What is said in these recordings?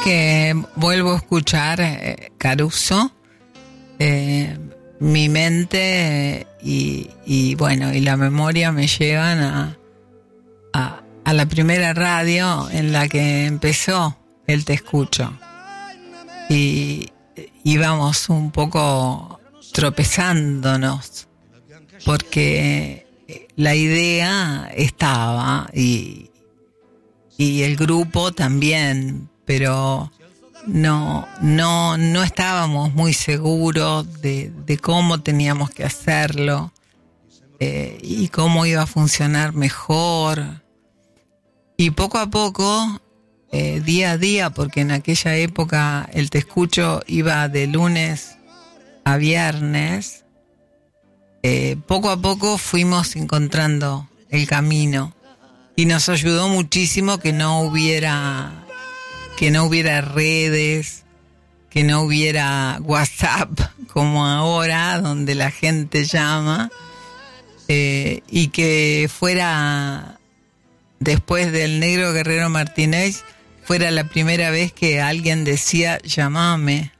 que vuelvo a escuchar Caruso, mi mente y bueno, y la memoria me llevan a la primera radio en la que empezó el Te Escucho. Y íbamos un poco tropezándonos, porque la idea estaba y el grupo también, pero no estábamos muy seguros de cómo teníamos que hacerlo y cómo iba a funcionar mejor. Y poco a poco, día a día, porque en aquella época el Te Escucho iba de lunes a viernes, poco a poco fuimos encontrando el camino y nos ayudó muchísimo que no hubiera redes, que no hubiera WhatsApp como ahora, donde la gente llama, y que fuera, después del Negro Guerrero Martínez, fuera la primera vez que alguien decía: llamame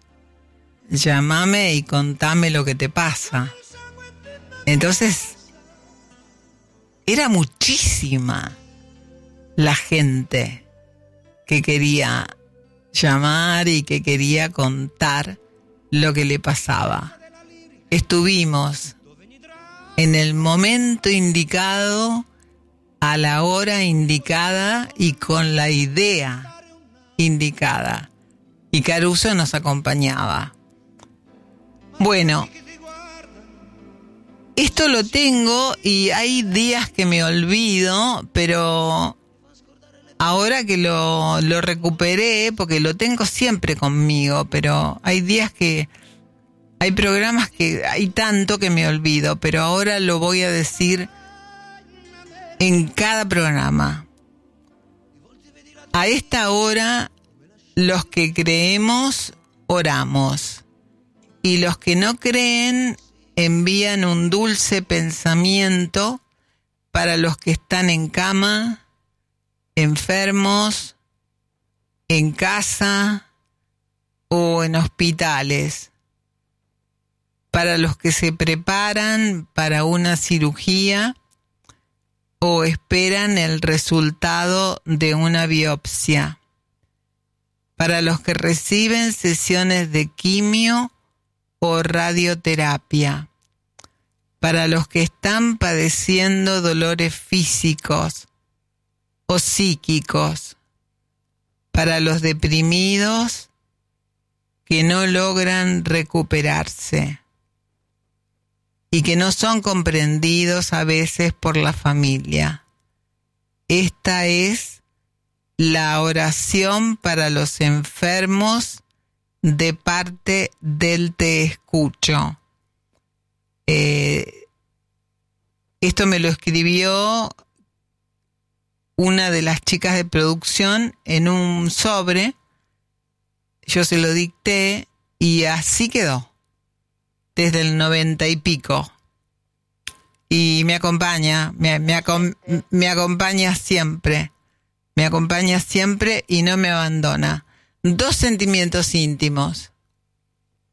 y contame lo que te pasa. Entonces, era muchísima la gente que quería llamar y que quería contar lo que le pasaba. Estuvimos en el momento indicado, a la hora indicada y con la idea indicada. Y Caruso nos acompañaba. Bueno, esto lo tengo y hay días que me olvido, pero ahora que lo recuperé, porque lo tengo siempre conmigo, pero hay días que hay programas que hay tanto que me olvido, pero ahora lo voy a decir en cada programa. A esta hora, los que creemos, oramos. Y los que no creen, envían un dulce pensamiento para los que están en cama, enfermos, en casa o en hospitales, para los que se preparan para una cirugía o esperan el resultado de una biopsia, para los que reciben sesiones de quimio o radioterapia, para los que están padeciendo dolores físicos o psíquicos, para los deprimidos que no logran recuperarse y que no son comprendidos a veces por la familia. Esta es la oración para los enfermos de parte del Te Escucho. Esto me lo escribió una de las chicas de producción en un sobre. Yo se lo dicté y así quedó, desde el 90 y pico. Y me acompaña, me acompaña siempre. Me acompaña siempre y no me abandona. 2 sentimientos íntimos.